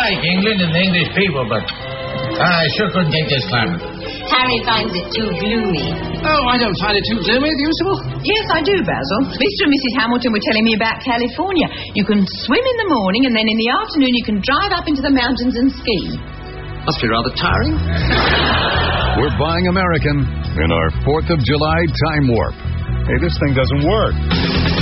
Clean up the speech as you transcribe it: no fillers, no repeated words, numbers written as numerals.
like England and the English people, but I sure couldn't take this climate. Harry finds it too gloomy. Oh, I don't find it too gloomy, do you, Sybil? Yes, I do, Basil. Mr. and Mrs. Hamilton were telling me about California. You can swim in the morning, and then in the afternoon you can drive up into the mountains and ski. Must be rather tiring. We're buying American in our 4th of July time warp. Hey, this thing doesn't work.